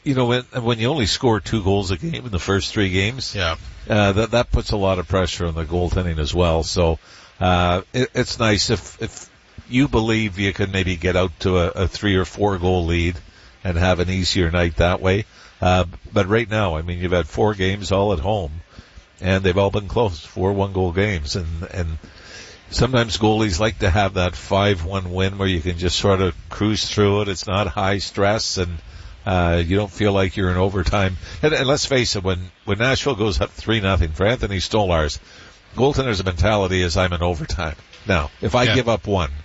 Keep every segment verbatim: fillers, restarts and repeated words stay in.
you know, when, when you only score two goals a game in the first three games, yeah, uh, that, that puts a lot of pressure on the goaltending as well. So, uh, it, it's nice if, if you believe you can maybe get out to a, a three or four goal lead and have an easier night that way. Uh, but right now, I mean, you've had four games all at home and they've all been close, four one goal games. And, and sometimes goalies like to have that five one win where you can just sort of cruise through it. It's not high stress and, uh, you don't feel like you're in overtime. And, and let's face it, when, when Nashville goes up three nothing for Anthony Stolarz, goaltender's mentality is I'm in overtime. Now, if I yeah. give up one,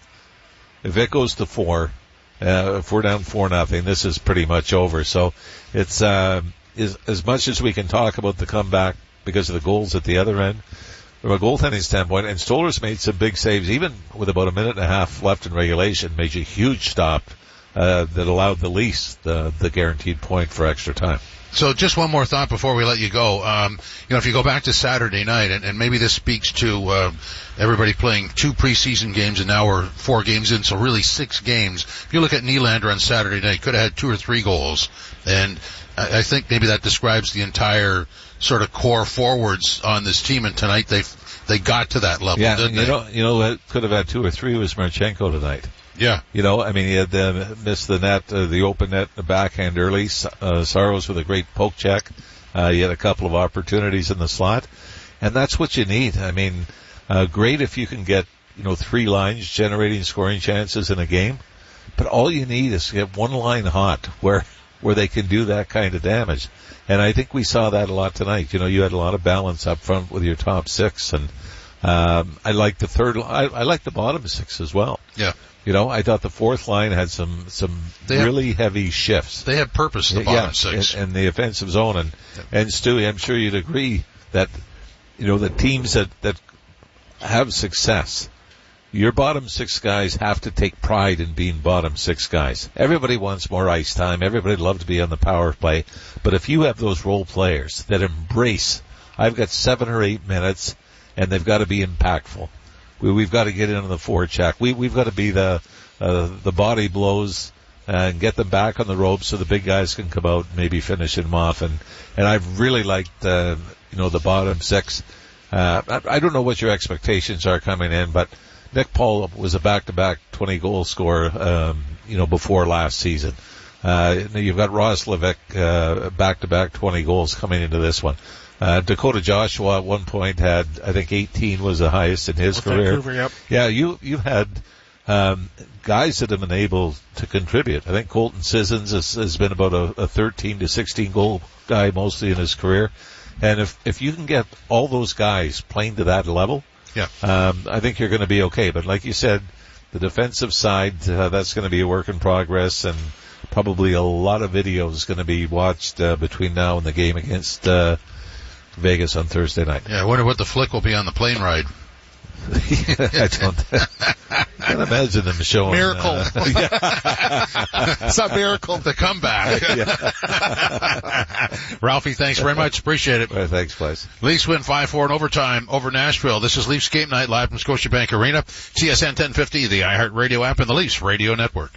if it goes to four, uh, if we're down four nothing, this is pretty much over. So it's, uh, is, as much as we can talk about the comeback because of the goals at the other end, from a goaltending standpoint, and Stolarz made some big saves, even with about a minute and a half left in regulation, made a huge stop, uh, that allowed the Leafs the, the guaranteed point for extra time. So just one more thought before we let you go. Um, you know, if you go back to Saturday night, and, and maybe this speaks to uh, everybody playing two preseason games, and now we're four games in, so really six games. If you look at Nylander on Saturday night, could have had two or three goals, and I, I think maybe that describes the entire sort of core forwards on this team. And tonight they they got to that level. Yeah, didn't you they? know, you know what could have had two or three was Marchenko tonight. Yeah. You know, I mean, he had uh, missed the net, uh, the open net, the backhand early. Uh, Saros with a great poke check. Uh, he had a couple of opportunities in the slot. And that's what you need. I mean, uh, great if you can get, you know, three lines generating scoring chances in a game. But all you need is to get one line hot where, where they can do that kind of damage. And I think we saw that a lot tonight. You know, you had a lot of balance up front with your top six. And, um, I like the third, I, I like the bottom six as well. Yeah. You know, I thought the fourth line had some, some they really have, heavy shifts. They had purpose, the bottom yeah, six. And, and the offensive zone. And, yeah. and Stewie, I'm sure you'd agree that, you know, the teams that, that have success, your bottom six guys have to take pride in being bottom six guys. Everybody wants more ice time. Everybody loves to be on the power play. But if you have those role players that embrace, I've got seven or eight minutes and they've got to be impactful. We, we've got to get in on the forecheck. We, we've got to be the, uh, the body blows and get them back on the ropes so the big guys can come out and maybe finish them off. And, and I've really liked, uh, you know, the bottom six. Uh, I, I don't know what your expectations are coming in, but Nick Paul was a back-to-back twenty goal scorer, um, you know, before last season. Uh, you've got Ross Levick, uh, back-to-back twenty goals coming into this one. Uh, Dakota Joshua at one point had, I think eighteen was the highest in his With career. Vancouver, yep. Yeah, you, you've had, um, guys that have been able to contribute. I think Colton Sissons has, has been about a, a thirteen to sixteen goal guy mostly in his career. And if, if you can get all those guys playing to that level, yeah, um, I think you're going to be okay. But like you said, the defensive side, uh, that's going to be a work in progress, and probably a lot of videos going to be watched, uh, between now and the game against, uh, Vegas on Thursday night. Yeah, I wonder what the flick will be on the plane ride. I don't. I can't imagine them showing. Miracle. Uh, it's a miracle to come back. Ralphie, thanks very much. Appreciate it. Well, thanks, guys. Leafs win five four in overtime over Nashville. This is Leafs Game Night live from Scotiabank Arena. T S N ten fifty, the iHeartRadio app, and the Leafs Radio Network.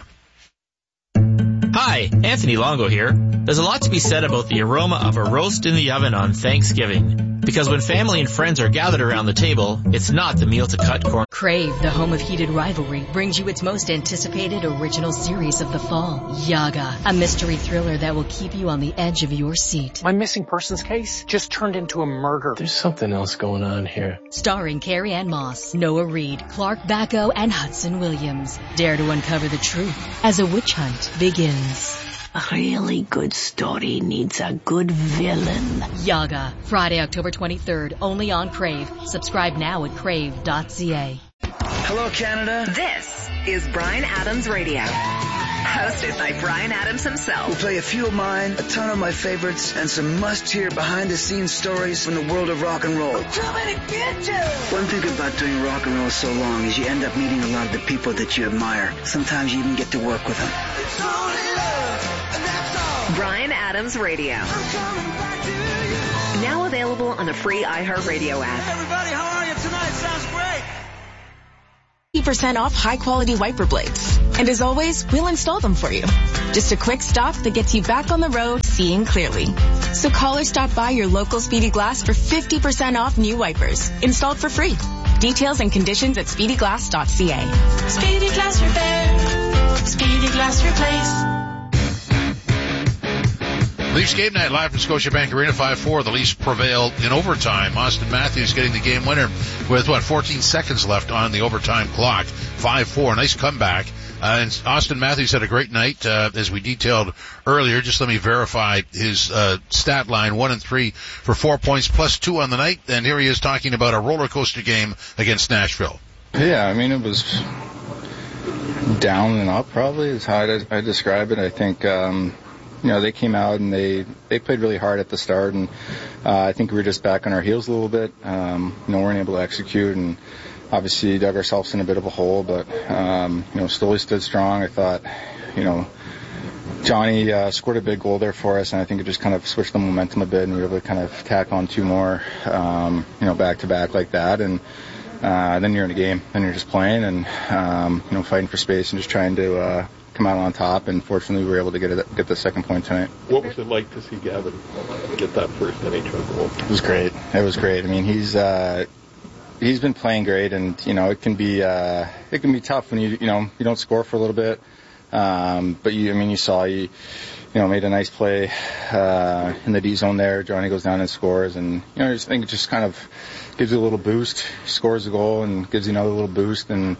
Hi, Anthony Longo here. There's a lot to be said about the aroma of a roast in the oven on Thanksgiving. Because when family and friends are gathered around the table, it's not the meal to cut corners. Crave, the home of heated rivalry, brings you its most anticipated original series of the fall, Yaga, a mystery thriller that will keep you on the edge of your seat. My missing persons case just turned into a murder. There's something else going on here. Starring Carrie Ann Moss, Noah Reid, Clark Bacco, and Hudson Williams. Dare to uncover the truth as a witch hunt begins. A really good story needs a good villain. Yaga, Friday, October twenty-third, only on Crave. Subscribe now at crave dot c a. Hello, Canada. This is Bryan Adams Radio. Hosted by Bryan Adams himself. We'll play a few of mine, a ton of my favorites, and some must-hear behind-the-scenes stories from the world of rock and roll. I'm coming to get you! One thing about doing rock and roll so long is you end up meeting a lot of the people that you admire. Sometimes you even get to work with them. It's only love, and that's all. Bryan Adams Radio. I'm coming back to you. Now available on the free iHeartRadio app. Hey, everybody, how are you tonight? Sounds great. fifty percent off high-quality wiper blades. And as always, we'll install them for you. Just a quick stop that gets you back on the road seeing clearly. So call or stop by your local Speedy Glass for fifty percent off new wipers, installed for free. Details and conditions at speedy glass dot c a. Speedy Glass Repair. Speedy Glass Replace. Leafs game night live from Scotiabank Arena, five four. The Leafs prevail in overtime. Austin Matthews getting the game winner with, what, fourteen seconds left on the overtime clock. five four. Nice comeback. Uh, and Austin Matthews had a great night, uh, as we detailed earlier. Just let me verify his uh, stat line. One and three for four points, plus two on the night. And here he is talking about a roller coaster game against Nashville. Yeah, I mean, it was down and up, probably, is how I, I describe it. I think... Um, You know, they came out and they, they played really hard at the start, and uh, I think we were just back on our heels a little bit. Um, you know, we weren't able to execute, and obviously dug ourselves in a bit of a hole, but, um, you know, still stood strong. I thought, you know, Johnny uh, scored a big goal there for us, and I think it just kind of switched the momentum a bit, and we were able to kind of tack on two more, um, you know, back-to-back like that, and uh, then you're in a game, then you're just playing and, um, you know, fighting for space and just trying to uh, come out on top, and fortunately we were able to get it, get the second point tonight. What was it like to see Gavin get that first N H L goal? It was great. It was great. I mean, he's uh, he's been playing great, and you know it can be uh, it can be tough when you you know you don't score for a little bit, um, but you I mean you saw you you know made a nice play uh, in the D zone there. Johnny goes down and scores, and you know I just think it just kind of gives you a little boost. He scores a goal and gives you another little boost, and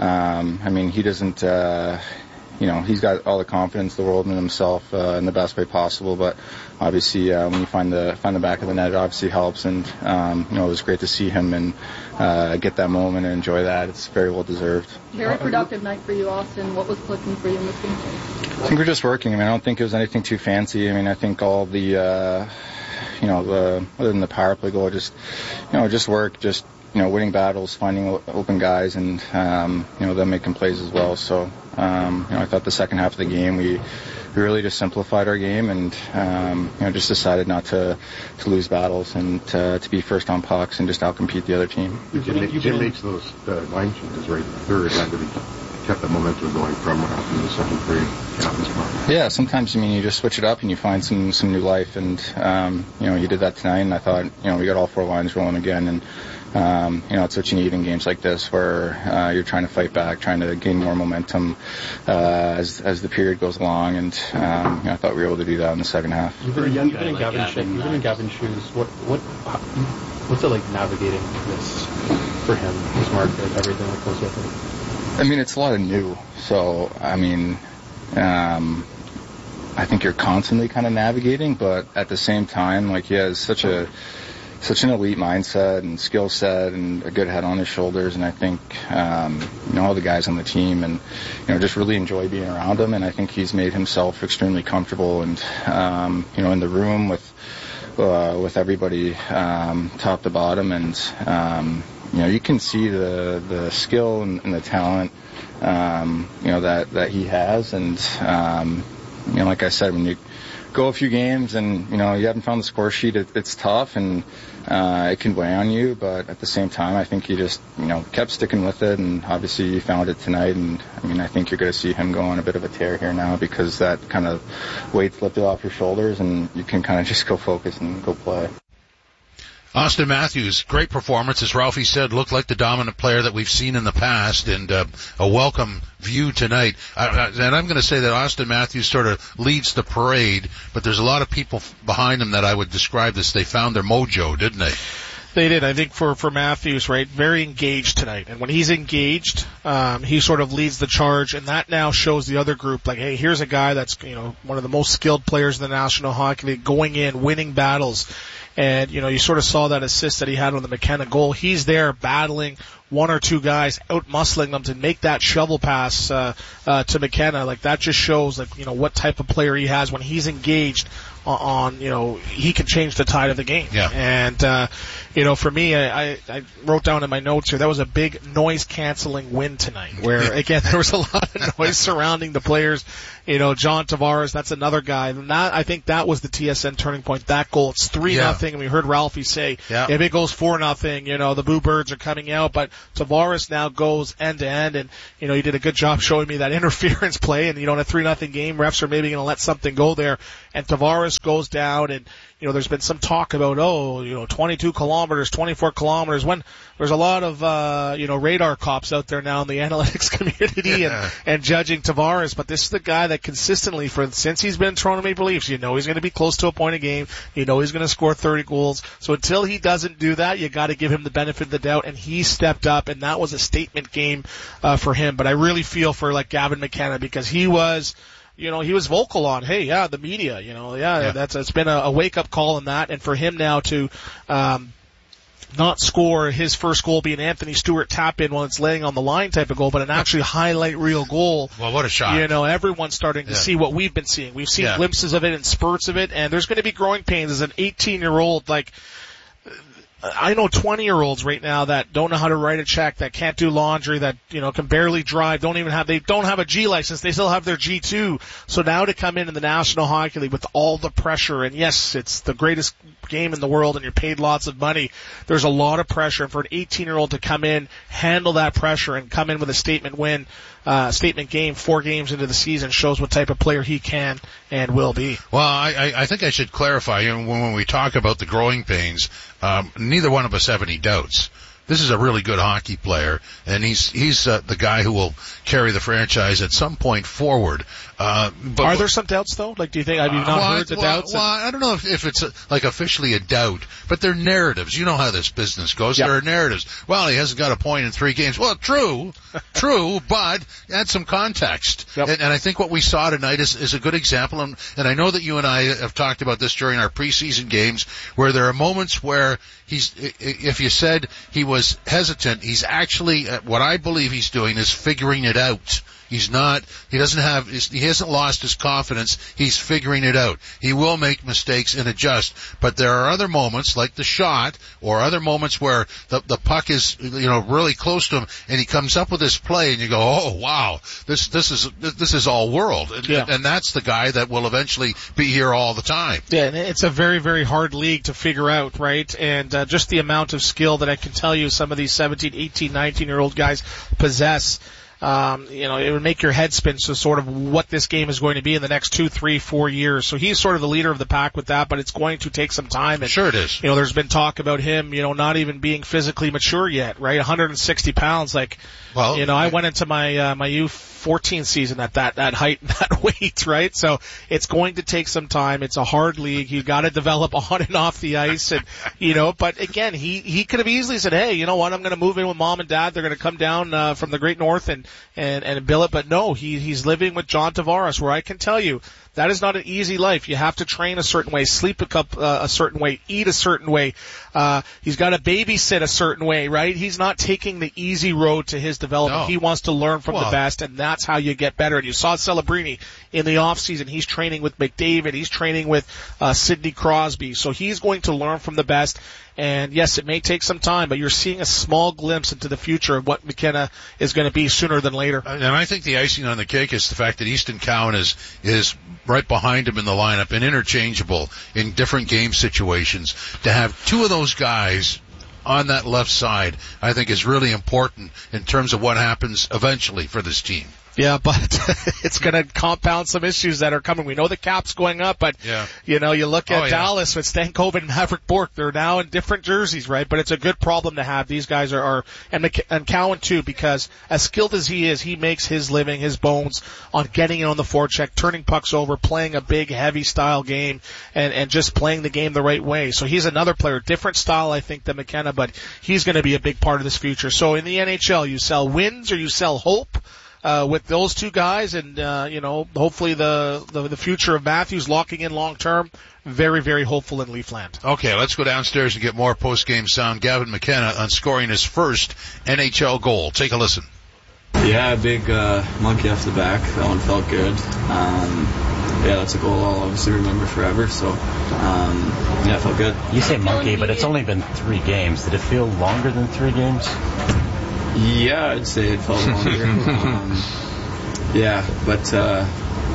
um, I mean he doesn't. Uh, You know, he's got all the confidence in the world in himself uh, in the best way possible. But obviously, uh, when you find the find the back of the net, it obviously helps. And um, you know, it was great to see him and uh, get that moment and enjoy that. It's very well deserved. Very productive night for you, Austin. What was clicking for you in this game? I think we're just working. I mean, I don't think it was anything too fancy. I mean, I think all the uh, you know, the, other than the power play goal, just you know, just work, just. You know, winning battles, finding open guys, and um, you know them making plays as well. So, um, you know, I thought the second half of the game we, we really just simplified our game, and um, you know just decided not to to lose battles and to, to be first on pucks and just outcompete the other team. Jim, Jim makes those uh, line changes right third. That really kept the momentum going from uh, in the second period. Yeah, sometimes I mean you just switch it up and you find some some new life, and um, you know he did that tonight, and I thought you know we got all four lines rolling again, and. Um, you know, it's what you need in games like this where uh, you're trying to fight back, trying to gain more momentum uh, as as the period goes along, and um, you know, I thought we were able to do that in the second half. You've been, you've been in like Gavin's shoes. You've been in Gavin's shoes. What what what's it like navigating this for him, his market, everything that goes with it? I mean, it's a lot of new. So I mean, um, I think you're constantly kind of navigating, but at the same time, like he has such a such an elite mindset and skill set and a good head on his shoulders, and I think um, you know all the guys on the team and you know just really enjoy being around him, and I think he's made himself extremely comfortable and um, you know in the room with uh, with everybody um, top to bottom, and um, you know you can see the the skill and, and the talent um, you know that that he has, and um, you know like I said, when you go a few games and you know you haven't found the score sheet, it, it's tough and uh, it can weigh on you, but at the same time I think you just you know kept sticking with it, and obviously you found it tonight, and I mean I think you're going to see him go on a bit of a tear here now because that kind of weight's lifted off your shoulders and you can kind of just go focus and go play. Austin Matthews, great performance, as Ralphie said, looked like the dominant player that we've seen in the past, and uh, a welcome view tonight. Uh, and I'm going to say that Austin Matthews sort of leads the parade, but there's a lot of people behind him that I would describe this. They found their mojo, didn't they? They did. I think for, for Matthews, right, very engaged tonight. And when he's engaged, um, he sort of leads the charge, and that now shows the other group, like, hey, here's a guy that's, you know, one of the most skilled players in the National Hockey League, going in, winning battles. And, you know, you sort of saw that assist that he had on the McKenna goal. He's there battling one or two guys, out-muscling them to make that shovel pass uh, uh, to McKenna. Like, that just shows, like, you know, what type of player he has when he's engaged on, on you know, he can change the tide of the game. Yeah. And, uh, you know, for me, I, I, I wrote down in my notes here, that was a big noise-canceling win tonight, where, again, there was a lot of noise surrounding the players. you know, John Tavares, that's another guy. And that, I think that was the T S N turning point, that goal. It's three Yeah. nothing, and we heard Ralphie say, Yeah. if it goes four nothing, you know, the Boo Birds are coming out, but Tavares now goes end to end, and, you know, he did a good job showing me that interference play, and, you know, in a three nothing game, refs are maybe going to let something go there, and Tavares goes down, and, you know, there's been some talk about, oh, you know, twenty-two kilometers, twenty-four kilometers, when there's a lot of, uh, you know, radar cops out there now in the analytics community and, and judging Tavares, but this is the guy that consistently, for since he's been in Toronto Maple Leafs, you know he's going to be close to a point a game, you know he's going to score thirty goals, so until he doesn't do that, you got to give him the benefit of the doubt, and he stepped up, and that was a statement game, uh, for him, but I really feel for, like, Gavin McKenna, because he was, you know, he was vocal on, hey, yeah, the media, you know, yeah, yeah. that's, it's been a, a wake-up call in that, and for him now to, um, not score his first goal being Anthony Stewart tap in while it's laying on the line type of goal, but an actually highlight reel goal. Well, what a shot. You know, everyone's starting to yeah. see what we've been seeing. We've seen yeah. glimpses of it and spurts of it, and there's going to be growing pains as an eighteen-year-old, like, I know twenty-year-olds right now that don't know how to write a check, that can't do laundry, that, you know, can barely drive, don't even have, they don't have a G license, they still have their G two. So now to come in in the National Hockey League with all the pressure, and yes, it's the greatest game in the world and you're paid lots of money, there's a lot of pressure, and for an eighteen-year-old to come in, handle that pressure, and come in with a statement win, uh, statement game, four games into the season, shows what type of player he can and will be. Well, I, I, I think I should clarify, you know, when, when we talk about the growing pains, um, neither one of us have any doubts. This is a really good hockey player, and he's he's uh, the guy who will carry the franchise at some point forward. Uh, but Are there some doubts, though? Like, do you think, have you not uh, well, heard the well, doubts? Well, I don't know if, if it's a, like officially a doubt, but they're narratives. You know how this business goes. Yep. There are narratives. Well, he hasn't got a point in three games. Well, true, true, but add some context. Yep. And, and I think what we saw tonight is, is a good example. And, and I know that you and I have talked about this during our preseason games, where there are moments where he's, if you said he was hesitant, he's actually, what I believe he's doing is figuring it out. He's not, he doesn't have, he hasn't lost his confidence. He's figuring it out. He will make mistakes and adjust. But there are other moments, like the shot, or other moments where the, the puck is, you know, really close to him, and he comes up with this play, and you go, oh, wow, this, this is, this is all world. And, yeah. and that's the guy that will eventually be here all the time. Yeah, and it's a very, very hard league to figure out, right? And uh, just the amount of skill that I can tell you some of these seventeen, eighteen, nineteen-year-old guys possess. Um, you know, it would make your head spin to sort of what this game is going to be in the next two, three, four years. So he's sort of the leader of the pack with that, but it's going to take some time. And, sure it is. You know, there's been talk about him, you know, not even being physically mature yet, right? one hundred sixty pounds, like, well, you know, I went into my, uh, my U fourteen season at that, that height and that weight, right? So it's going to take some time. It's a hard league. You got to develop on and off the ice, and, you know, but again, he, he could have easily said, hey, you know what, I'm going to move in with mom and dad. They're going to come down, uh, from the Great North and, and, and bill it. But no, he, he's living with John Tavares, where I can tell you, that is not an easy life. You have to train a certain way, sleep a, cup, uh, a certain way, eat a certain way. Uh, he's got to babysit a certain way, right? He's not taking the easy road to his development. No. He wants to learn from well, the best, and that's how you get better. And you saw Celebrini in the off season. He's training with McDavid. He's training with uh, Sidney Crosby. So he's going to learn from the best. And yes, it may take some time, but you're seeing a small glimpse into the future of what McKenna is going to be sooner than later. And I think the icing on the cake is the fact that Easton Cowan is is right behind him in the lineup and interchangeable in different game situations. To have two of those guys on that left side, I think, is really important in terms of what happens eventually for this team. Yeah, but it's going to compound some issues that are coming. We know the cap's going up, but, yeah. you know, you look at oh, yeah. Dallas with Stankoven and Maverick Bourque. They're now in different jerseys, right? But it's a good problem to have. These guys are, are and, McK- and Cowan too, because as skilled as he is, he makes his living, his bones on getting in on the forecheck, turning pucks over, playing a big, heavy style game, and, and just playing the game the right way. So he's another player, different style, I think, than McKenna, but he's going to be a big part of this future. So in the N H L, you sell wins or you sell hope. Uh, with those two guys, and uh, you know, hopefully the, the the future of Matthews locking in long term. Very, very hopeful in Leafland. Okay, let's go downstairs and get more post game sound. Gavin McKenna on scoring his first N H L goal. Take a listen. Yeah, big uh, monkey off the back. That one felt good. Um, yeah, that's a goal I'll obviously remember forever. So, um, yeah, it felt good. You say monkey, but it's only been three games. Did it feel longer than three games? Yeah, I'd say it felt longer. um, yeah, but uh,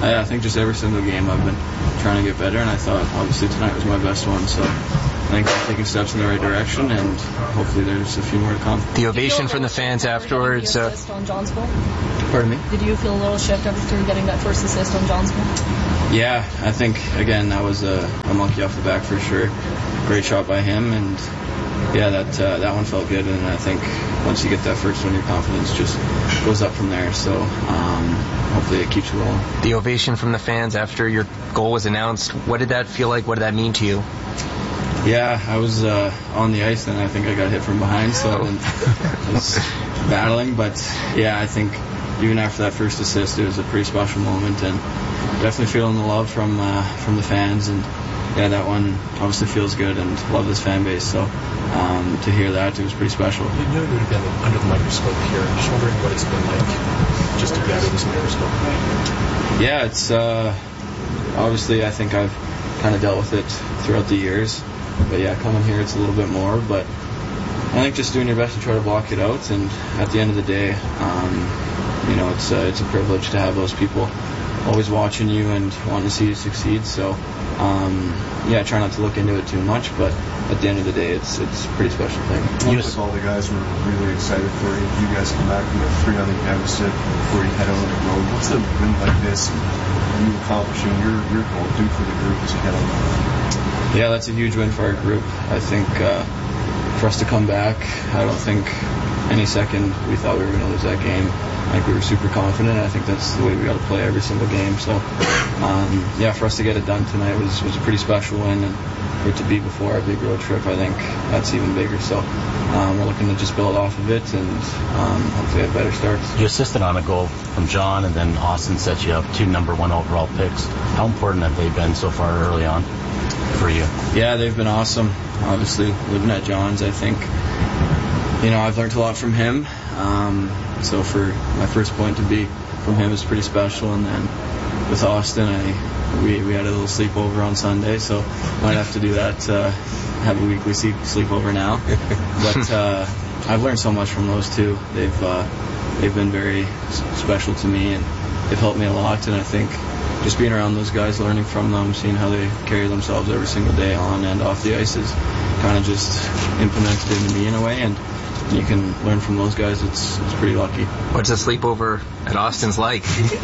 I, I think just every single game I've been trying to get better, and I thought obviously tonight was my best one. So I think I'm taking steps in the right direction, and hopefully there's a few more to come. The ovation from the fans afterwards. Uh, assist on John's goal? Pardon me? Did you feel a little shift after getting that first assist on John's goal? Yeah, I think, again, that was a, a monkey off the back for sure. Great shot by him, and yeah, that uh, that one felt good, and I think once you get that first one, your confidence just goes up from there, so um, hopefully it keeps you rolling. The ovation from the fans after your goal was announced, what did that feel like? What did that mean to you? Yeah, I was uh, on the ice, and I think I got hit from behind, so I was battling, but yeah, I think even after that first assist, it was a pretty special moment, and definitely feeling the love from uh, from the fans, and yeah, that one obviously feels good, and love this fan base. So um, to hear that, it was pretty special. You knew it again under the microscope here. I'm just wondering what it's been like just to be under this microscope. Yeah, it's uh, obviously I think I've kind of dealt with it throughout the years, but yeah, coming here it's a little bit more. But I think just doing your best to try to block it out, and at the end of the day, um, you know, it's uh, it's a privilege to have those people always watching you and wanting to see you succeed. So, um, yeah, try not to look into it too much, but at the end of the day, it's it's a pretty special thing. It looks like all the guys were really excited for you. You guys come back from a three nothing deficit before you head on the road. What's a win like this and you accomplishing your, your goal do for the group as you head on the road? Yeah, that's a huge win for our group. I think uh, for us to come back, I don't think any second we thought we were going to lose that game. I think we were super confident. I think that's the way we got to play every single game. So, um, yeah, for us to get it done tonight was, was a pretty special win, and for it to be before our big road trip, I think that's even bigger. So um, we're looking to just build off of it and um, hopefully have better starts. You assisted on a goal from John, and then Austin set you up two number one overall picks. How important have they been so far early on for you? Yeah, they've been awesome. Obviously, living at John's, I think, you know, I've learned a lot from him. Um, so for my first point to be from him is pretty special. And then with Austin, I we, we had a little sleepover on Sunday, so might have to do that, uh, have a weekly sleep, sleepover now. But uh, I've learned so much from those two. They've uh, they've been very special to me, and they've helped me a lot. And I think just being around those guys, learning from them, seeing how they carry themselves every single day on and off the ice is kind of just implemented into me in a way. And you can learn from those guys. It's it's pretty lucky. What's a sleepover at Austin's like?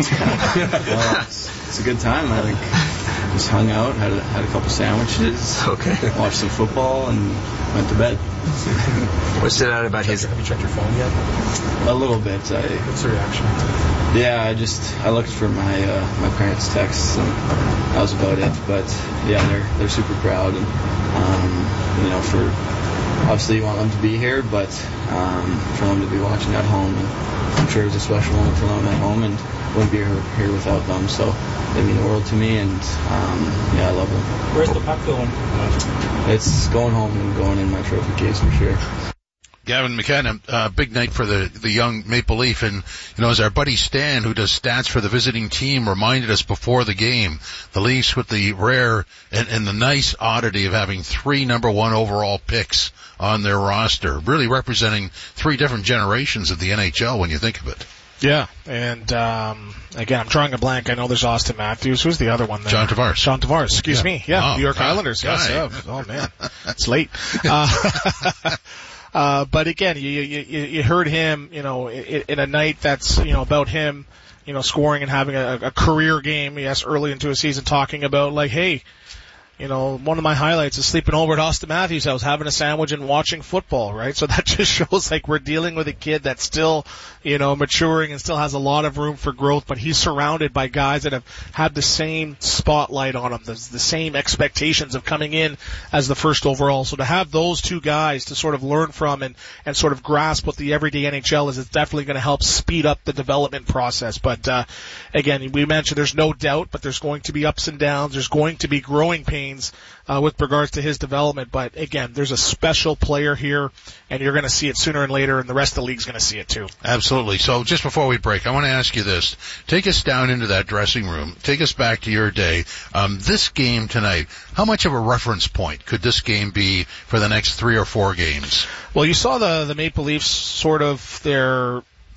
Well, it's, it's a good time. I think just hung out, had a, had a couple sandwiches, okay, watched some football, and went to bed. What stood out about his? Have you checked your phone yet? A little bit. I, What's the reaction? Yeah, I just I looked for my uh, my parents' texts, and that was about it. But yeah, they're they're super proud, and um, you know, for obviously you want them to be here, but um, for them to be watching at home, and I'm sure it was a special moment for them at home, and wouldn't be here, here without them. So they mean the world to me, and um, yeah, I love them. Where's the puck going? It's going home and going in my trophy case for sure. Gavin McKenna, uh, big night for the, the young Maple Leaf. And, you know, as our buddy Stan, who does stats for the visiting team, reminded us before the game, the Leafs with the rare and, and the nice oddity of having three number one overall picks on their roster, really representing three different generations of the N H L when you think of it. Yeah, and um, again, I'm drawing a blank. I know there's Austin Matthews. Who's the other one there? John Tavares. John Tavares, excuse yeah. me. Yeah, oh, New York God, Islanders. Yes. guy. Oh, oh, man, it's late. Uh, uh, but again, you, you you heard him, you know, in, in a night that's, you know, about him, you know, scoring and having a, a career game. Yes, early into a season, talking about like, hey, you know, one of my highlights is sleeping over at Austin Matthews' house, having a sandwich and watching football, right? So that just shows like we're dealing with a kid that's still, you know, maturing and still has a lot of room for growth, but he's surrounded by guys that have had the same spotlight on him, the, the same expectations of coming in as the first overall. So to have those two guys to sort of learn from and, and sort of grasp what the everyday N H L is, it's definitely going to help speed up the development process. But, uh, again, we mentioned there's no doubt, but there's going to be ups and downs. There's going to be growing pains. Uh, with regards to his development, but again, there's a special player here, and you're going to see it sooner and later, and the rest of the league's going to see it too. Absolutely. So just before we break, I want to ask you this. Take us down into that dressing room. Take us back to your day. Um, this game tonight, how much of a reference point could this game be for the next three or four games? Well, you saw the, the Maple Leafs sort of their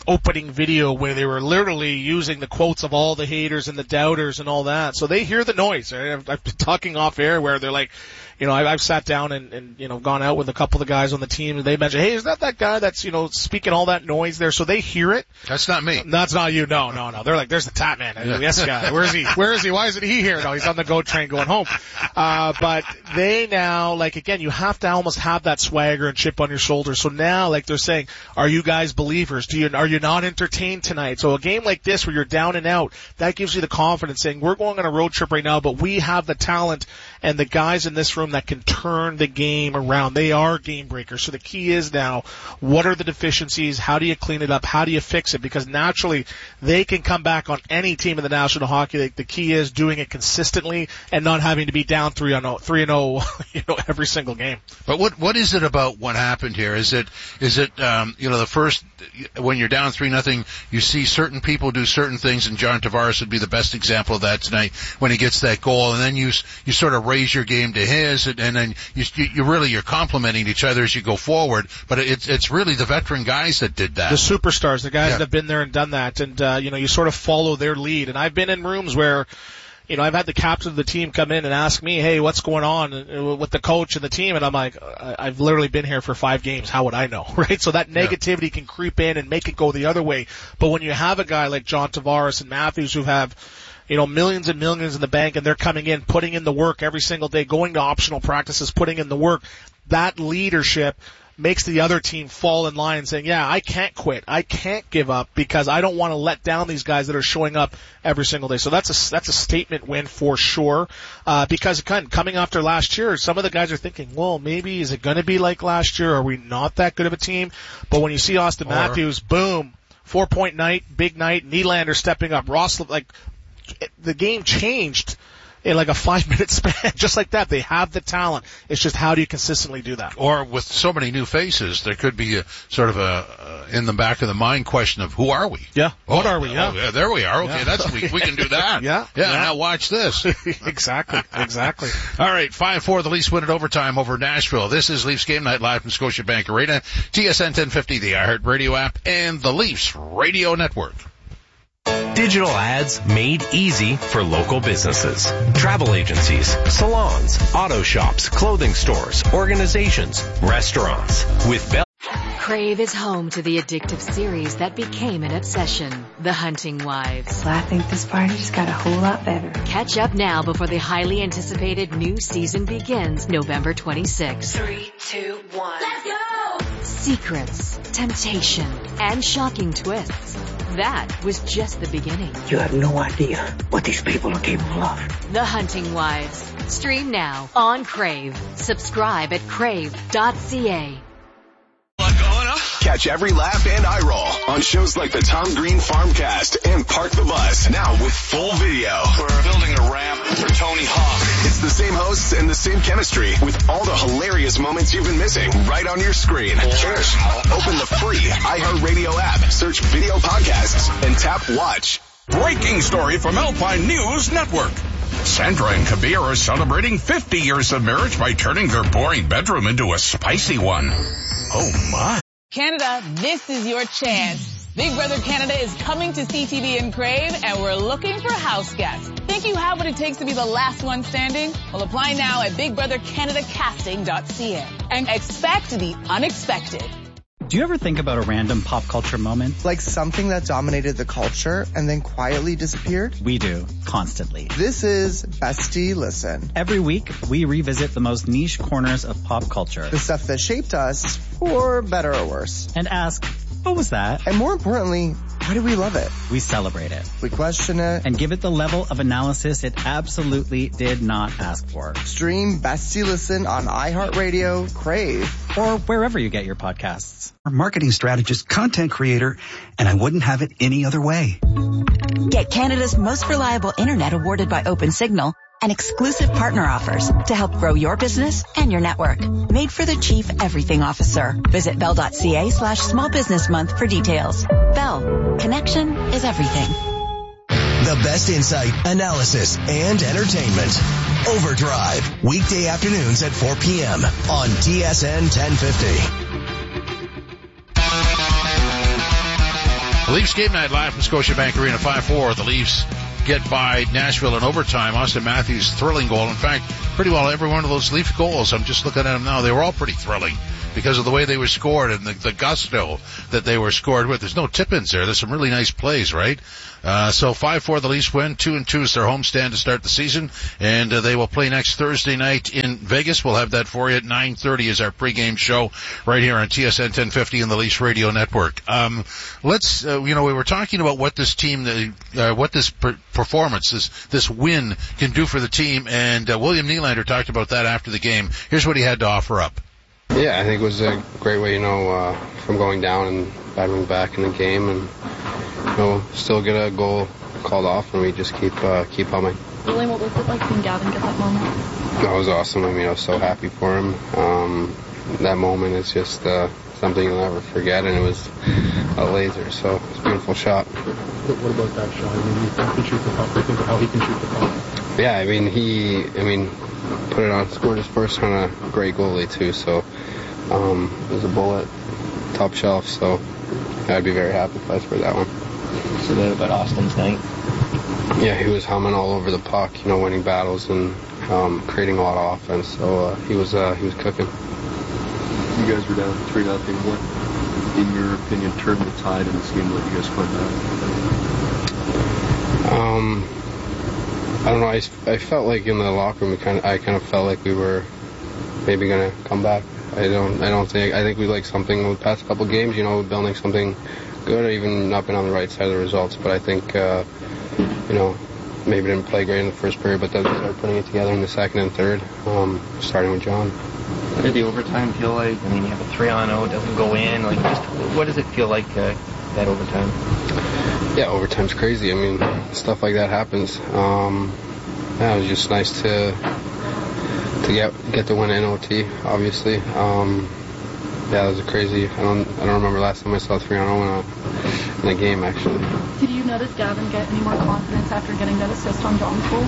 opening video where they were literally using the quotes of all the haters and the doubters and all that. So they hear the noise. I've, I've been talking off air where they're like, you know, I've, I've sat down and, and, you know, gone out with a couple of the guys on the team and they mentioned, hey, is that that guy that's, you know, speaking all that noise there? So they hear it. That's not me. That's not you. No, no, no. They're like, there's the Tap Man. Yeah. This guy. Where is he? Where is he? Why isn't he here? No, he's on the GO train going home. Uh, but they now, like, again, you have to almost have that swagger and chip on your shoulder. So now, like they're saying, are you guys believers? Do you, are you not entertained tonight? So a game like this where you're down and out, that gives you the confidence saying, we're going on a road trip right now, but we have the talent and the guys in this room that can turn the game around. They are game breakers. So the key is now, what are the deficiencies? How do you clean it up? How do you fix it? Because naturally, they can come back on any team in the National Hockey League. The key is doing it consistently and not having to be down three and oh, you know, every single game. But what what is it about what happened here? Is it is it um, you know, the first when you're down three nothing, you see certain people do certain things, and John Tavares would be the best example of that tonight when he gets that goal, and then you you sort of raise your game to his, and, and then you you really you're complimenting each other as you go forward. But it's it's really the veteran guys that did that. The superstars, the guys Yeah. that have been there and done that, and uh, you know, you sort of follow their lead. And I've been in rooms where, you know, I've had the captain of the team come in and ask me, hey, what's going on with the coach and the team? And I'm like, I've literally been here for five games. How would I know? Right? So that negativity yeah. can creep in and make it go the other way. But when you have a guy like John Tavares and Matthews who have, you know, millions and millions in the bank, and they're coming in, putting in the work every single day, going to optional practices, putting in the work, that leadership makes the other team fall in line and saying, yeah, I can't quit. I can't give up because I don't want to let down these guys that are showing up every single day. So that's a, that's a statement win for sure. Uh, because again, coming after last year, some of the guys are thinking, well, maybe is it going to be like last year? Are we not that good of a team? But when you see Austin or, Matthews, boom, four point night, big night, Nylander stepping up, Ross, like, the game changed in like a five minute span, just like that. They have the talent. It's just how do you consistently do that? Or with so many new faces, there could be a sort of a, uh, in the back of the mind question of who are we? Yeah. Oh, what are we? Yeah. Oh, yeah. There we are. Okay. Yeah. That's, we, we can do that. yeah. yeah. Yeah. Now watch this. exactly. Exactly. All right. five four, the Leafs win it overtime over Nashville. This is Leafs Game Night live from Scotiabank Arena, T S N ten fifty, the iHeart Radio app, and the Leafs Radio Network. Digital ads made easy for local businesses. Travel agencies, salons, auto shops, clothing stores, organizations, restaurants. With Bell. Crave is home to the addictive series that became an obsession, The Hunting Wives. Well, I think this party just got a whole lot better. Catch up now before the highly anticipated new season begins November twenty-sixth. Three, two, one. Let's go! Secrets, temptation, and shocking twists. That was just the beginning. You have no idea what these people are capable of. The Hunting Wives. Stream now on Crave. Subscribe at crave dot c a. Catch every laugh and eye roll on shows like the Tom Green Farmcast and Park the Bus, now with full video. We're building a ramp for Tony Hawk. It's the same hosts and the same chemistry with all the hilarious moments you've been missing right on your screen. Cheers. Open the free iHeartRadio app, search video podcasts, and tap watch. Breaking story from Alpine News Network. Sandra and Kabir are celebrating fifty years of marriage by turning their boring bedroom into a spicy one. Oh my. Canada, this is your chance. Big Brother Canada is coming to C T V and Crave, and we're looking for house guests. Think you have what it takes to be the last one standing? Well, apply now at big brother canada casting dot c a and expect the unexpected. Do you ever think about a random pop culture moment? Like something that dominated the culture and then quietly disappeared? We do, constantly. This is Bestie Listen. Every week, we revisit the most niche corners of pop culture. The stuff that shaped us, for better or worse. And ask, what was that? And more importantly, why do we love it? We celebrate it. We question it. And give it the level of analysis it absolutely did not ask for. Stream Bestie Listen on iHeartRadio, Crave, or wherever you get your podcasts. Marketing strategist, content creator, and I wouldn't have it any other way. Get Canada's most reliable internet awarded by OpenSignal and exclusive partner offers to help grow your business and your network. Made for the Chief Everything Officer. Visit bell.ca slash small business month for details. Bell. Connection is everything. The best insight, analysis, and entertainment. Overdrive. Weekday afternoons at four p.m. on T S N ten fifty. The Leafs game night live from Scotiabank Arena, five four. The Leafs get by Nashville in overtime. Austin Matthews' thrilling goal. In fact, pretty well every one of those Leaf goals, I'm just looking at them now, they were all pretty thrilling because of the way they were scored and the, the gusto that they were scored with. There's no tip-ins there. There's some really nice plays, right? Uh, so five four, the Leafs win. two and two is their homestand to start the season. And uh, they will play next Thursday night in Vegas. We'll have that for you at nine thirty is our pregame show right here on T S N ten fifty and the Leafs Radio Network. Um, let's, uh, you know, we were talking about what this team, uh, what this per- performance, this, this win can do for the team. And uh, William Nylander talked about that after the game. Here's what he had to offer up. Yeah, I think it was a great way, you know, uh, from going down and battling back in the game and, you know, still get a goal called off and we just keep uh, keep humming. William, what was it like seeing Gavin get that moment? That was awesome. I mean, I was so happy for him. Um, that moment is just uh, something you'll never forget, and it was a laser, so it's a beautiful shot. What about that shot? I mean, you think he can shoot the puck. Think of how he can shoot the puck. Yeah, I mean, he, I mean, put it on, scored his first on a great goalie, too, so um, it was a bullet, top shelf, so I'd be very happy if I scored that one. So that about Austin's night? Yeah, he was humming all over the puck, you know, winning battles and um, creating a lot of offense, so uh, he was uh, he was cooking. You guys were down three nothing. What, in your opinion, turned the tide in this game that you guys put back? Um, I don't know. I, I felt like in the locker room, we kind of I kind of felt like we were maybe gonna come back. I don't I don't think I think we like something the past couple games. You know, building something good, or even not been on the right side of the results. But I think uh, you know, maybe didn't play great in the first period, but then we started putting it together in the second and third, um, starting with John. What did the overtime feel like? I mean, you have a three on oh, it doesn't go in. Like, just what does it feel like uh, that overtime? Yeah, overtime's crazy. I mean, stuff like that happens. Um, yeah, it was just nice to to get get the win in O T. Obviously, um, yeah, it was a crazy. I don't I don't remember last time I saw three on oh in a, in a game actually. Did you notice Gavin get any more confidence after getting that assist on John's goal?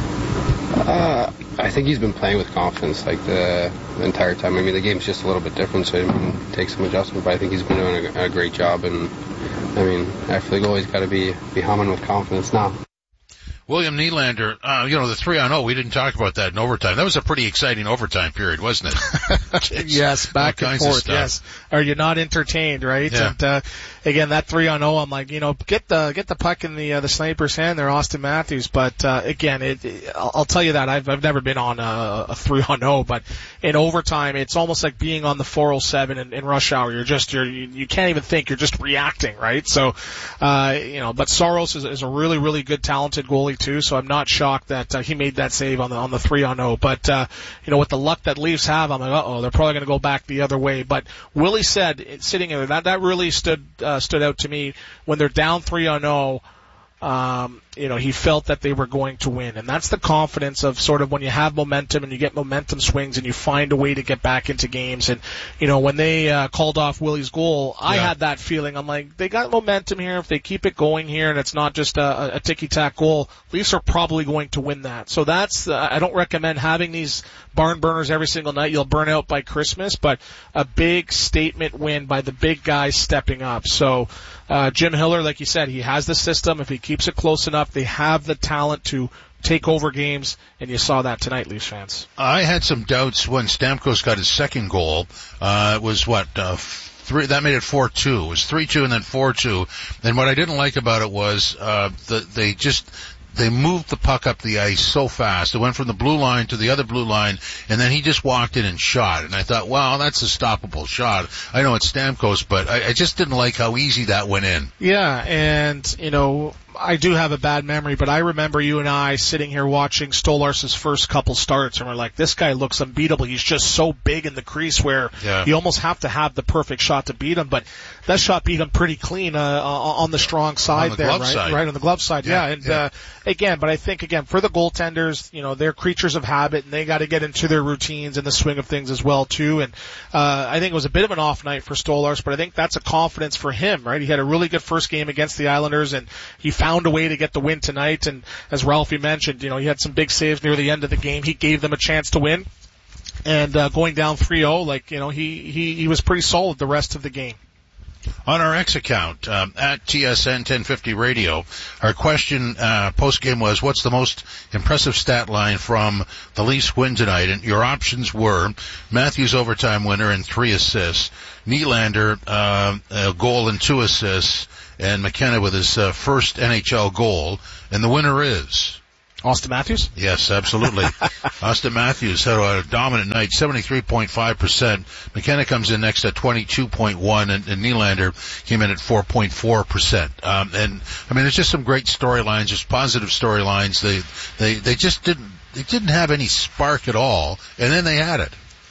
Uh, I think he's been playing with confidence like the, the entire time. I mean, the game's just a little bit different, so it takes some adjustment. But I think he's been doing a, a great job. And I mean, after the goal, he's got to be be humming with confidence now. William Nylander, uh, you know, the three on oh, we didn't talk about that in overtime. That was a pretty exciting overtime period, wasn't it? Yes, back and forth, yes. Are you not entertained, right? Yeah. And, uh, again, that three on oh, I'm like, you know, get the, get the puck in the, uh, the sniper's hand there, Austin Matthews. But, uh, again, it, it, I'll, I'll tell you that I've, I've never been on a, a three on oh, but in overtime, it's almost like being on the four oh seven in, in rush hour. You're just, you're, you, you can't even think, you're just reacting, right? So, uh, you know, but Saros is, is a really, really good, talented goalie too, so I'm not shocked that uh, he made that save on the on the three on oh. But uh, you know, with the luck that Leafs have, I'm like, uh oh, they're probably going to go back the other way. But Willie said, sitting there, that that really stood uh, stood out to me when they're down three on oh. Um, you know, he felt that they were going to win. And that's the confidence of sort of when you have momentum and you get momentum swings and you find a way to get back into games. And, you know, when they uh, called off Willie's goal, I yeah. had that feeling. I'm like, they got momentum here. If they keep it going here and it's not just a, a ticky-tack goal, Leafs are probably going to win that. So that's, uh, I don't recommend having these barn burners every single night. You'll burn out by Christmas, but a big statement win by the big guys stepping up. So, uh, Jim Hiller, like you said, he has the system. If he keeps it close enough, they have the talent to take over games, and you saw that tonight, Leafs fans. I had some doubts when Stamkos got his second goal. Uh, it was what, uh, three, that made it four two. It was three two and then four two. And what I didn't like about it was, uh, the, they just, they moved the puck up the ice so fast. It went from the blue line to the other blue line, and then he just walked in and shot. And I thought, wow, that's a stoppable shot. I know it's Stamkos, but I, I just didn't like how easy that went in. Yeah, and, you know, I do have a bad memory, but I remember you and I sitting here watching Stolar's first couple starts, and we're like, this guy looks unbeatable. He's just so big in the crease where yeah. you almost have to have the perfect shot to beat him. But that shot beat him pretty clean uh, on the strong side the there, right? Side. Right on the glove side, yeah. yeah. And yeah. Uh, again, but I think again for the goaltenders, you know, they're creatures of habit, and they got to get into their routines and the swing of things as well too. And uh, I think it was a bit of an off night for Stolarz, but I think that's a confidence for him, right? He had a really good first game against the Islanders, and he found a way to get the win tonight. And as Ralphie mentioned, you know, he had some big saves near the end of the game. He gave them a chance to win. And uh, going down three oh, like, you know, he, he, he was pretty solid the rest of the game. On our X account, um, at T S N ten fifty Radio, our question uh, post-game was, what's the most impressive stat line from the Leafs win tonight? And your options were Matthews overtime winner and three assists, Nylander uh, a goal and two assists, and McKenna with his uh, first N H L goal. And the winner is... Austin Matthews? Yes, absolutely. Austin Matthews had a dominant night, seventy-three point five percent. McKenna comes in next at twenty-two point one, and, and Nylander came in at four point four percent. Um, and, I mean, there's just some great storylines, just positive storylines. They, they, they just didn't, they didn't have any spark at all, and then they had it.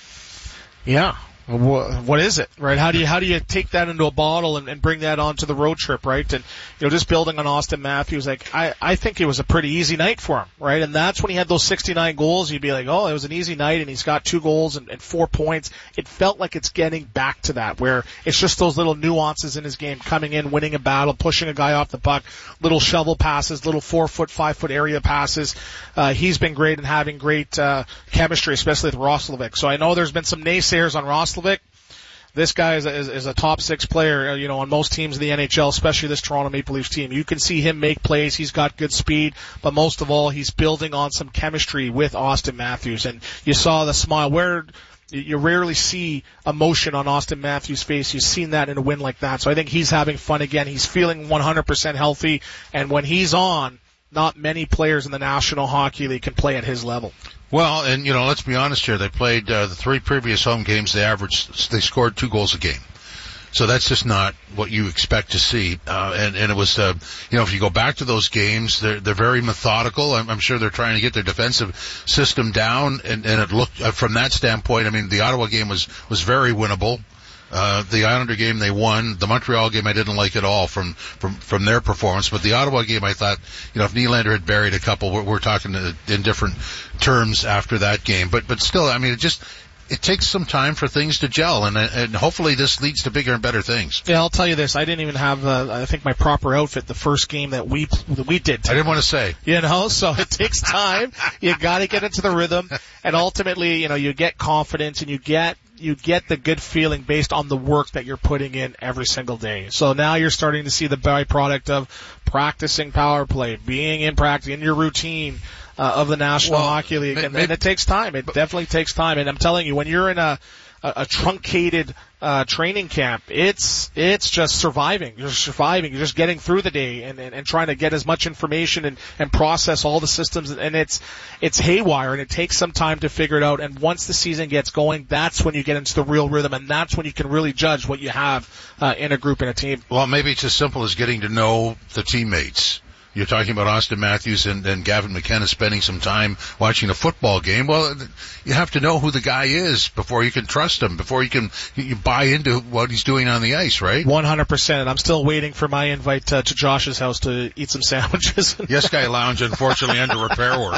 Yeah. What is it, right? How do you how do you take that into a bottle and, and bring that onto the road trip, right? And you know, just building on Austin Matthews, like I I think it was a pretty easy night for him, right? And that's when he had those sixty-nine goals. You'd be like, oh, it was an easy night, and he's got two goals and, and four points. It felt like it's getting back to that, where it's just those little nuances in his game, coming in, winning a battle, pushing a guy off the puck, little shovel passes, little four foot, five foot area passes. Uh, he's been great and having great uh, chemistry, especially with Roslovic. So I know there's been some naysayers on Roslovic. This guy is a, is, is a top six player, you know, on most teams in the N H L, especially this Toronto Maple Leafs team. You can see him make plays. He's got good speed, but most of all, he's building on some chemistry with Austin Matthews. And you saw the smile. Where you rarely see emotion on Austin Matthews' face. You've seen that in a win like that. So I think he's having fun again. He's feeling one hundred percent healthy, and when he's on, not many players in the National Hockey League can play at his level. Well, and, you know, let's be honest here. They played uh, the three previous home games. They averaged, they scored two goals a game. So that's just not what you expect to see. Uh, and, and it was, uh, you know, if you go back to those games, they're, they're very methodical. I'm, I'm sure they're trying to get their defensive system down. And, and it looked, uh, from that standpoint, I mean, the Ottawa game was, was very winnable. Uh, the Islander game they won. The Montreal game I didn't like at all from, from, from their performance. But the Ottawa game I thought, you know, if Nylander had buried a couple, we're, we're talking in different terms after that game. But, but still, I mean, it just, it takes some time for things to gel, and, and hopefully this leads to bigger and better things. Yeah, I'll tell you this. I didn't even have, uh, I think, my proper outfit the first game that we that we did. I didn't want to say. You know, so it takes time. You got to get into the rhythm, and ultimately, you know, you get confidence and you get you get the good feeling based on the work that you're putting in every single day. So now you're starting to see the byproduct of practicing power play, being in practice, in your routine uh, of the National well, Hockey League. And, maybe, and it takes time. It definitely takes time. And I'm telling you, when you're in a, a, a truncated uh, training camp, it's it's just surviving. You're surviving. You're just getting through the day and, and, and trying to get as much information and, and process all the systems. And it's it's haywire, and it takes some time to figure it out. And once the season gets going, that's when you get into the real rhythm, and that's when you can really judge what you have uh, in a group, in a team. Well, maybe it's as simple as getting to know the teammates. You're talking about Austin Matthews and, and Gavin McKenna spending some time watching a football game. Well, you have to know who the guy is before you can trust him, before you can you buy into what he's doing on the ice, right? one hundred percent. I'm still waiting for my invite uh, to Josh's house to eat some sandwiches. Yes, Guy Lounge, unfortunately, under repair work.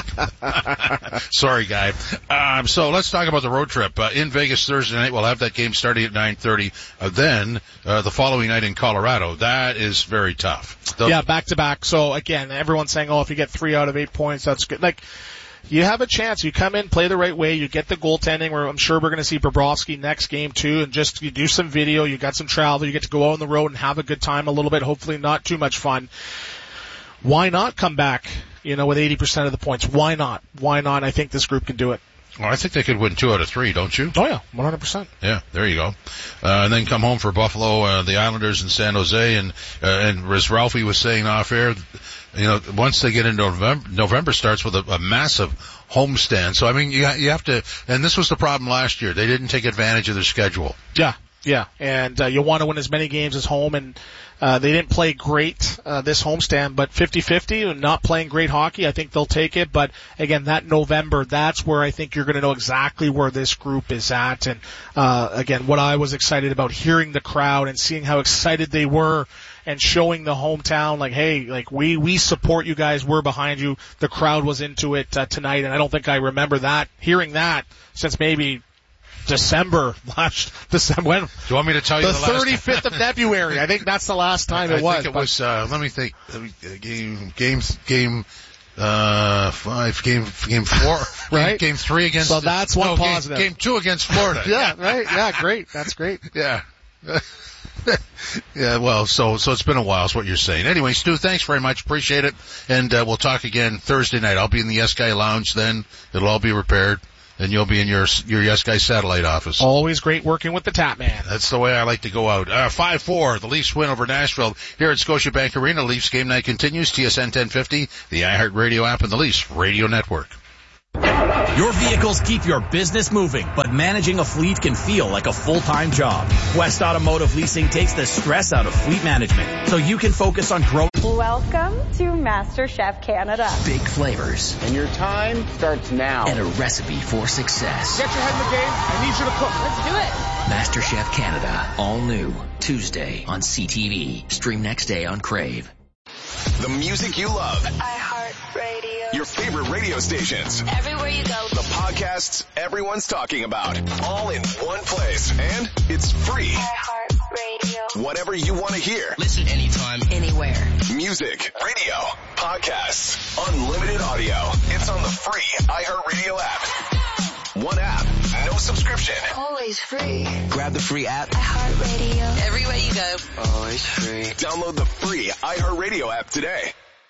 Sorry, Guy. Um, so let's talk about the road trip. Uh, in Vegas Thursday night, we'll have that game starting at nine thirty. Uh, then uh, the following night in Colorado. That is very tough. The- yeah, back-to-back. So, again, everyone's saying, oh, if you get three out of eight points, that's good. Like, you have a chance. You come in, play the right way, you get the goaltending, where I'm sure we're going to see Bobrovsky next game too, and just you do some video, you got some travel, you get to go out on the road and have a good time a little bit, hopefully not too much fun. Why not come back, you know, with eighty percent of the points? Why not? Why not? I think this group can do it. Well, I think they could win two out of three, don't you? Oh, yeah, one hundred percent. Yeah, there you go. Uh, and then come home for Buffalo, uh, the Islanders in San Jose, and uh, and as Ralphie was saying off air, you know, once they get into November, November starts with a, a massive homestand. So, I mean, you, you have to, and this was the problem last year. They didn't take advantage of their schedule. Yeah, yeah, and uh, you want to win as many games as home, and uh, they didn't play great uh, this homestand, but fifty-fifty and not playing great hockey, I think they'll take it. But again, that November, that's where I think you're going to know exactly where this group is at. And uh, again, what I was excited about, hearing the crowd and seeing how excited they were, and showing the hometown, like, hey, like, we, we support you guys, we're behind you. The crowd was into it uh, tonight, and I don't think I remember that, hearing that, since maybe December, last December, when? Do you want me to tell you the, the last thirty-fifth of February, I think that's the last time I, it I was. I think it was, uh, let me think, let me, uh, game, games, game, uh, five, game, game four, right? Game, game three against, so that's one no, positive. Game, game two against Florida. Yeah, right, yeah, great, that's great. Yeah. Yeah, well, so so it's been a while is what you're saying. Anyway, Stu, thanks very much. Appreciate it. And uh, we'll talk again Thursday night. I'll be in the Yes Guy Lounge then. It'll all be repaired. And you'll be in your your Yes Guy satellite office. Always great working with the Tap Man. That's the way I like to go out. Uh, five four, the Leafs win over Nashville here at Scotiabank Arena. Leafs game night continues. T S N ten fifty, the iHeartRadio app, and the Leafs Radio Network. Your vehicles keep your business moving, but managing a fleet can feel like a full-time job. West Automotive Leasing takes the stress out of fleet management, so you can focus on growth. Welcome to MasterChef Canada. Big flavors. And your time starts now. And a recipe for success. Get your head in the game. I need you to cook. Let's do it. MasterChef Canada. All new. Tuesday on C T V. Stream next day on Crave. The music you love. iHeartRadio. Your favorite radio stations. Everywhere you go. The podcasts everyone's talking about. All in one place. And it's free. iHeartRadio. Whatever you want to hear. Listen anytime, anywhere. Music, radio, podcasts, unlimited audio. It's on the free iHeartRadio app. One app, no subscription. Always free. Grab the free app. iHeartRadio. Everywhere you go. Always free. Download the free iHeartRadio app today.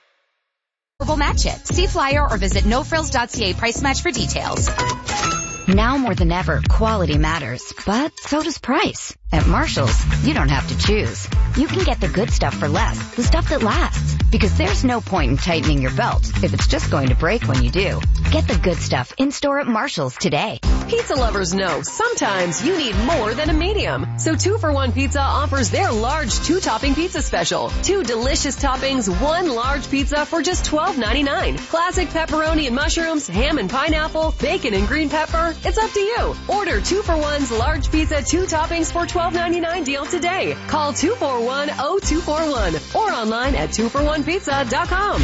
Match it. See flyer or visit no frills dot c a price match for details. Now more than ever, quality matters, but so does price. At Marshall's, you don't have to choose. You can get the good stuff for less, the stuff that lasts. Because there's no point in tightening your belt if it's just going to break when you do. Get the good stuff in-store at Marshall's today. Pizza lovers know sometimes you need more than a medium. So two for one Pizza offers their large two-topping pizza special. Two delicious toppings, one large pizza for just twelve ninety-nine. Classic pepperoni and mushrooms, ham and pineapple, bacon and green pepper. It's up to you. Order two for one's large pizza, two toppings for twelve ninety-nine deal today. Call two four one, oh two four one or online at two for one pizza dot com.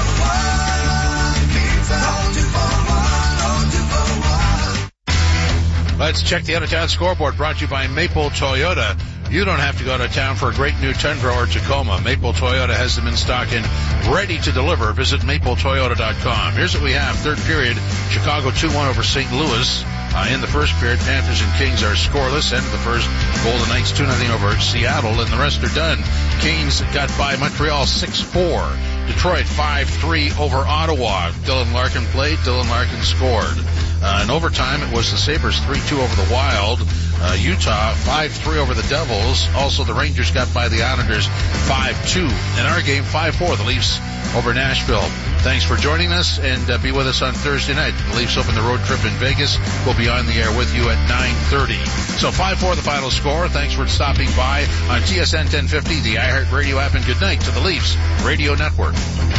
Let's check the out-of-town scoreboard, brought to you by Maple Toyota. You don't have to go to town for a great new Tundra or Tacoma. Maple Toyota has them in stock and ready to deliver. Visit maple toyota dot com. Here's what we have. Third period, Chicago two one over Saint Louis. Uh, in the first period, Panthers and Kings are scoreless. End of the first, Golden Knights two nothing over Seattle, and the rest are done. Canes got by Montreal six four. Detroit five three over Ottawa. Dylan Larkin played. Dylan Larkin scored. Uh, in overtime, it was the Sabres three two over the Wild. Uh, Utah five three over the Devils. Also, the Rangers got by the Islanders five two. In our game, five four, the Leafs over Nashville. Thanks for joining us, and uh, be with us on Thursday night. The Leafs open the road trip in Vegas. We'll be on the air with you at nine thirty. So five four the final score. Thanks for stopping by on T S N ten fifty, the iHeartRadio app, and good night to the Leafs Radio Network.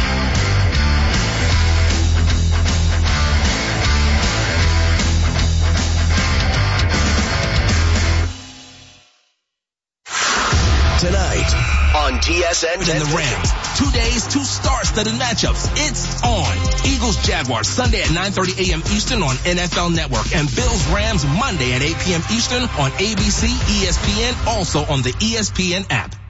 Tonight on T S N in the Rams. Two days, two star-studded matchups. It's on. Eagles-Jaguars Sunday at nine thirty a.m. Eastern on N F L Network, and Bills-Rams Monday at eight p.m. Eastern on A B C, E S P N, also on the E S P N app.